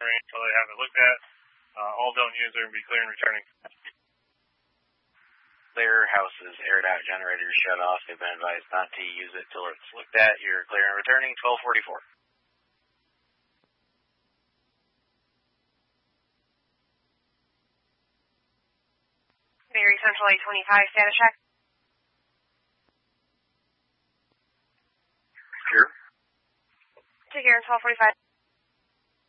frame until they have it looked at. All don't use it and be clear and returning. Clear houses, aired out generators shut off. They've been advised not to use it till it's looked at. You're clear and returning, 1244. Mary Central 825, status check. Sure. Take care, 1245.